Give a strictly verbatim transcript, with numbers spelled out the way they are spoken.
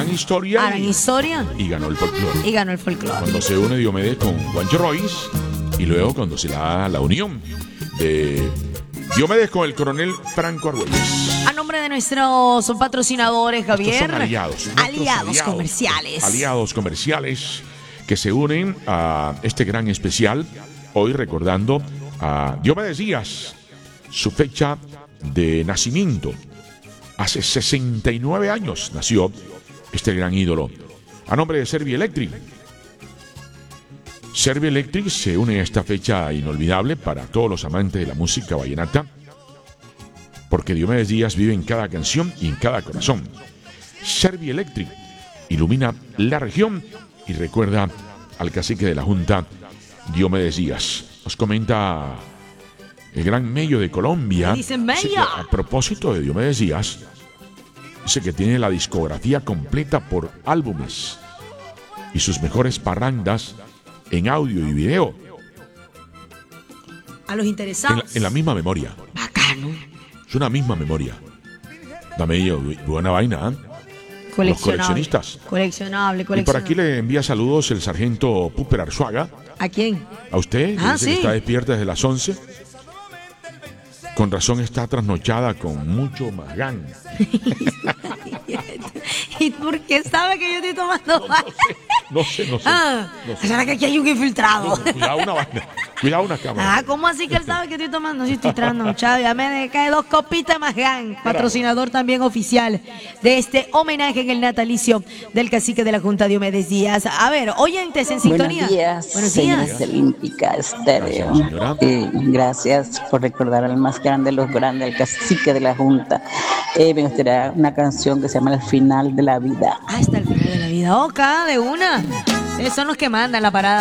Harán historia. Harán y, historia. Y ganó el folclore. Y ganó el folclore. Cuando se une Diomedes con Juancho Royce y luego cuando se da la unión de Diomedes con el coronel Franco Argüelles. A nombre de nuestros patrocinadores, Javier. Estos son aliados. Aliados, aliados comerciales. Aliados comerciales que se unen a este gran especial. Hoy recordando a Diomedes Díaz, su fecha de nacimiento. Hace sesenta y nueve años nació este gran ídolo. A nombre de Serbia Electric. Serbia Electric se une a esta fecha inolvidable para todos los amantes de la música vallenata, porque Diomedes Díaz vive en cada canción y en cada corazón. Serbia Electric ilumina la región y recuerda al cacique de la Junta, Diomedes Díaz. Nos comenta el gran Mello de Colombia. Dice Mello. A propósito de Diomedes Díaz, dice que tiene la discografía completa por álbumes y sus mejores parrandas en audio y video. A los En interesados. la, en la misma memoria. Bacano. Es una misma memoria. Dame yo, buena vaina, ¿eh? Los coleccionistas. Coleccionable, coleccionable. Y por aquí le envía saludos el sargento Puper Arzuaga. ¿A quién? A usted, que Ah, dice sí. que está despierta desde las once. Con razón está trasnochada con mucho magán. ¿Y por qué sabe que yo estoy tomando No, no sé, no sé. Ah, no sé. ¿será que aquí hay un infiltrado? No, cuidado una vaina. Cuidado una cámara. Ah, ¿cómo así que él sabe que estoy tomando? Sí, estoy trasnochado. Ya me dejé dos copitas más gan. Patrocinador también oficial de este homenaje en el natalicio del cacique de la Junta, Diomedes Díaz. A ver, oyentes en sintonía. Buenos días, Buenos señores días. de Olímpica Estéreo. Gracias, señora. Eh, gracias por recordar al más grande de los grandes, al cacique de la Junta. Eh, me gustaría una canción que se llama El Final de la Vida. Hasta el final de la vida. Oca, de una. Esos son los que mandan la parada.